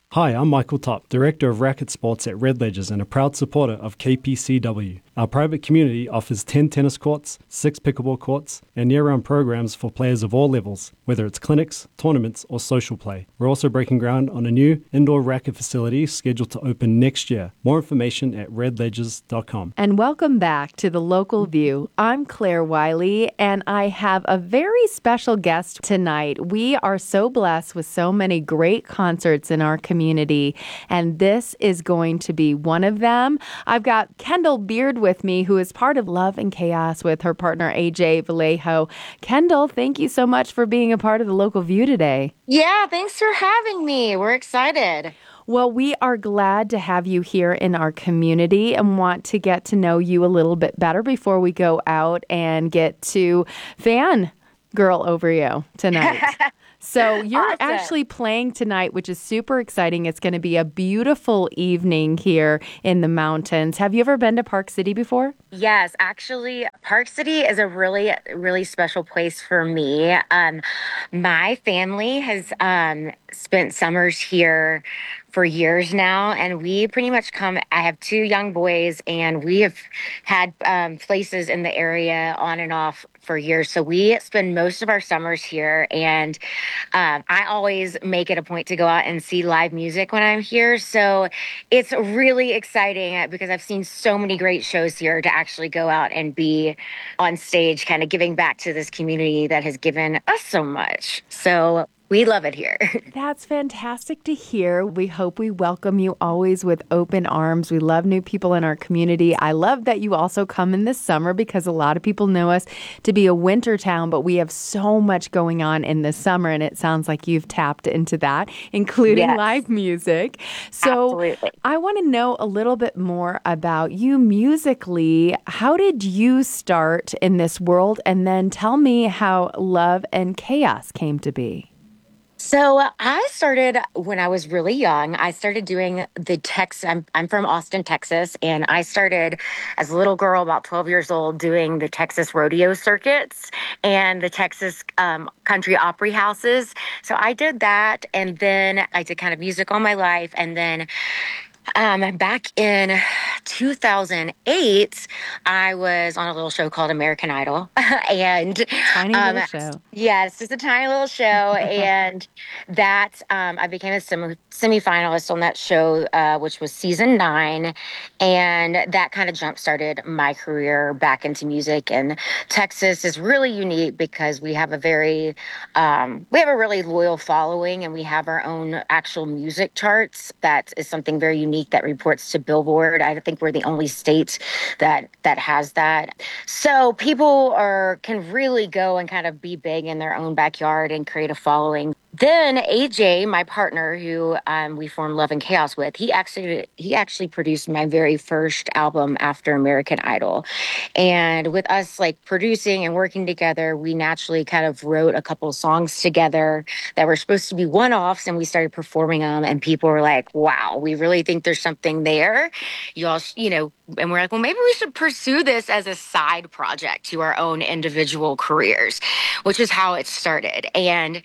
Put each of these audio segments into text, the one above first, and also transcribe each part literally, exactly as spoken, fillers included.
Hi, I'm Michael Top, Director of Racket Sports at Red Ledgers and a proud supporter of K P C W. Our private community offers ten tennis courts, six pickleball courts, and year-round programs for players of all levels, whether it's clinics, tournaments, or social play. We're also breaking ground on a new indoor racket facility scheduled to open next year. More information at red ledgers dot com. And welcome back to The Local View. I'm Claire Wiley, and I have a very special guest tonight. We are so blessed with so many great concerts in our community, and this is going to be one of them. I've got Kendall Beard with me, who is part of Love and Chaos with her partner, A J Vallejo. Kendall, thank you so much for being a part of The Local View today. Yeah, thanks for having me. We're excited. Well, we are glad to have you here in our community and want to get to know you a little bit better before we go out and get to fan girl over you tonight. So you're Awesome. actually playing tonight, which is super exciting. It's going to be a beautiful evening here in the mountains. Have you ever been to Park City before? Yes, actually, Park City is a really, really special place for me. Um, my family has um, spent summers here for years now, and we pretty much come. I have two young boys, and we have had um, places in the area on and off for years. So we spend most of our summers here, and um, I always make it a point to go out and see live music when I'm here. So it's really exciting because I've seen so many great shows here to actually go out and be on stage, kind of giving back to this community that has given us so much. So we love it here. That's fantastic to hear. We hope we welcome you always with open arms. We love new people in our community. I love that you also come in the summer because a lot of people know us to be a winter town, but we have so much going on in the summer, and it sounds like you've tapped into that, including Yes. live music. So Absolutely. I want to know a little bit more about you musically. How did you start in this world? And then tell me how Love and Chaos came to be. So uh, I started when I was really young. I started doing the Tex. I'm I'm from Austin, Texas, and I started as a little girl, about twelve years old, doing the Texas rodeo circuits and the Texas um, country opry houses. So I did that, and then I did kind of music all my life, and then um, back in two thousand eight, I was on a little show called American Idol, and Tiny um, little show. yes, it's a tiny little show, and that um, I became a semi semifinalist on that show, uh, which was season nine, and that kind of jump started my career back into music. And Texas is really unique because we have a very um, we have a really loyal following, and we have our own actual music charts. That is something very unique that reports to Billboard. I think we're the only state that that has that. So people are can really go and kind of be big in their own backyard and create a following. Then A J, my partner, who um, we formed Love and Chaos with, he actually he actually produced my very first album after American Idol, and with us like producing and working together, we naturally kind of wrote a couple songs together that were supposed to be one-offs, and we started performing them, and people were like, "Wow, we really think there's something there." Y'all, sh- you know, and we're like, "Well, maybe we should pursue this as a side project to our own individual careers," which is how it started, and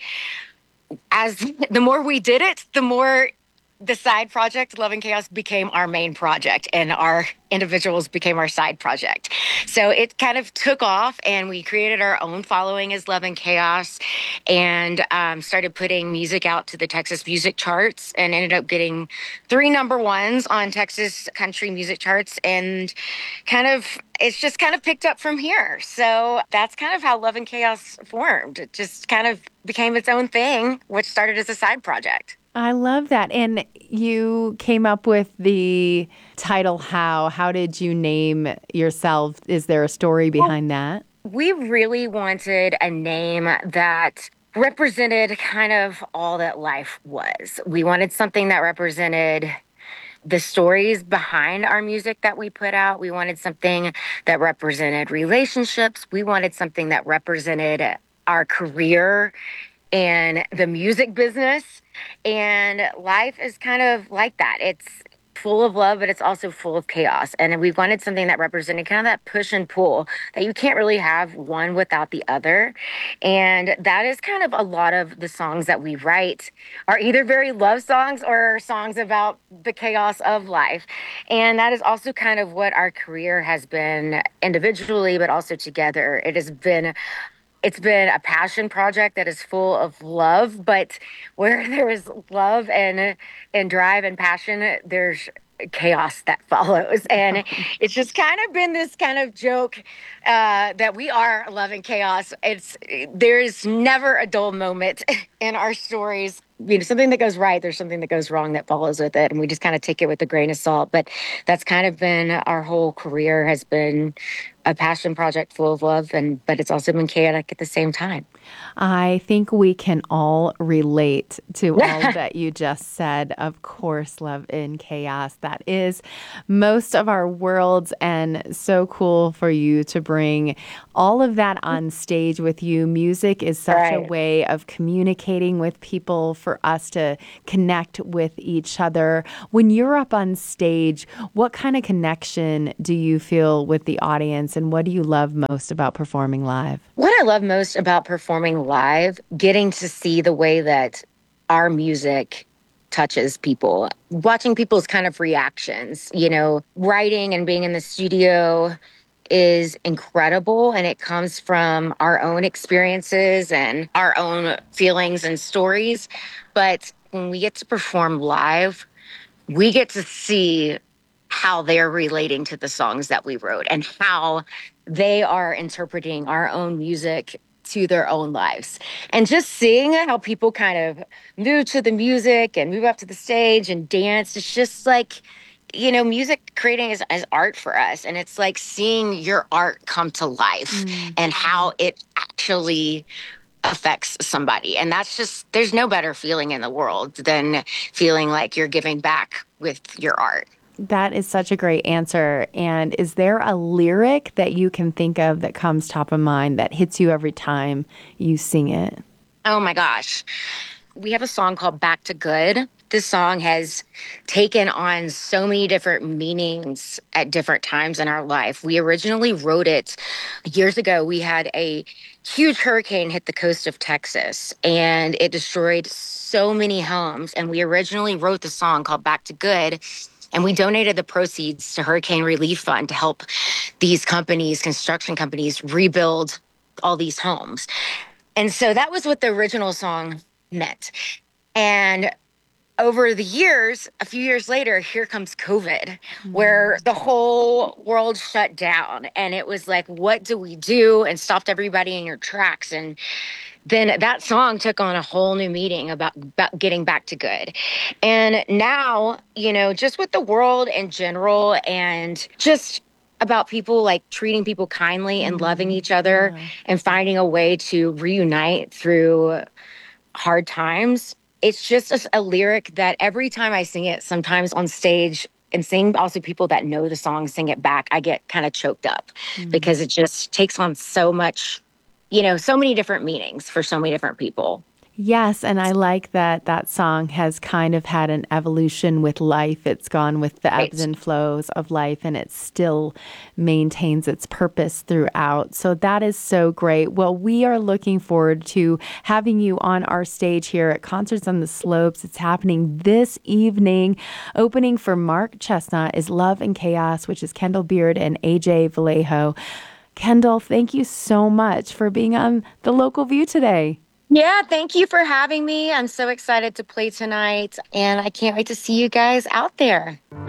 as the more we did it, the more the side project, Love and Chaos, became our main project, and our individuals became our side project. So it kind of took off, and we created our own following as Love and Chaos, and um, started putting music out to the Texas music charts, and ended up getting three number ones on Texas country music charts, and kind of it's just kind of picked up from here. So that's kind of how Love and Chaos formed. It just kind of became its own thing, which started as a side project. I love that. And you came up with the title How. How did you name yourself? Is there a story behind that? We really wanted a name that represented kind of all that life was. We wanted something that represented the stories behind our music that we put out. We wanted something that represented relationships. We wanted something that represented our career in the music business. And life is kind of like that. It's full of love, but it's also full of chaos. And we wanted something that represented kind of that push and pull, that you can't really have one without the other. And that is kind of a lot of the songs that we write are either very love songs or songs about the chaos of life. And that is also kind of what our career has been individually, but also together. It has been It's been a passion project that is full of love, but where there is love and and drive and passion, there's chaos that follows. And it's just kind of been this kind of joke uh, that we are love and chaos. It's there is never a dull moment in our stories. You know, something that goes right, there's something that goes wrong that follows with it, and we just kind of take it with a grain of salt. But that's kind of been our whole career, has been a passion project full of love, and but it's also been chaotic at the same time. I think we can all relate to all that you just said. Of course, love in chaos. That is most of our worlds, and so cool for you to bring all of that on stage with you. Music is such right. a way of communicating with people, for us to connect with each other. When you're up on stage, what kind of connection do you feel with the audience, and what do you love most about performing live? What I love most about performing live, getting to see the way that our music touches people, watching people's kind of reactions. You know, writing and being in the studio is incredible, and it comes from our own experiences and our own feelings and stories. But when we get to perform live, we get to see how they're relating to the songs that we wrote and how they are interpreting our own music to their own lives. And just seeing how people kind of move to the music and move up to the stage and dance, it's just like, you know, music creating is, is art for us. And it's like seeing your art come to life mm. and how it actually affects somebody. And that's just, there's no better feeling in the world than feeling like you're giving back with your art. That is such a great answer. And is there a lyric that you can think of that comes top of mind that hits you every time you sing it? Oh my gosh. We have a song called Back to Good. This song has taken on so many different meanings at different times in our life. We originally wrote it years ago. We had a huge hurricane hit the coast of Texas, and it destroyed so many homes. And we originally wrote the song called Back to Good, and we donated the proceeds to Hurricane Relief Fund to help these companies, construction companies, rebuild all these homes. And so that was what the original song meant. And over the years, a few years later, here comes COVID, mm-hmm. where the whole world shut down. And it was like, what do we do? And stopped everybody in your tracks. And then that song took on a whole new meaning about, about getting back to good. And now, you know, just with the world in general and just about people like treating people kindly and mm-hmm. loving each other yeah. and finding a way to reunite through hard times. It's just a, a lyric that every time I sing it, sometimes on stage, and seeing also people that know the song sing it back, I get kind of choked up mm-hmm. because it just takes on so much, you know, so many different meanings for so many different people. Yes, and I like that that song has kind of had an evolution with life. It's gone with the ebbs right. and flows of life, and it still maintains its purpose throughout. So that is so great. Well, we are looking forward to having you on our stage here at Concerts on the Slopes. It's happening this evening. Opening for Mark Chesnutt is Love and Chaos, which is Kendall Beard and A J Vallejo. Kendall, thank you so much for being on The Local View today. Yeah, thank you for having me. I'm so excited to play tonight, and I can't wait to see you guys out there.